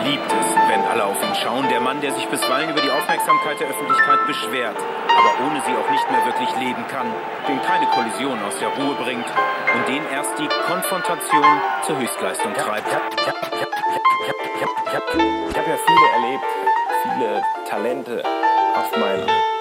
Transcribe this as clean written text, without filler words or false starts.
liebt es, wenn alle auf ihn schauen. Der Mann, der sich bisweilen über die Aufmerksamkeit der Öffentlichkeit beschwert, aber ohne sie auch nicht mehr wirklich leben kann, den keine Kollision aus der Ruhe bringt und den erst die Konfrontation zur Höchstleistung treibt. Ich habe ja viele erlebt, viele Talente auf meinem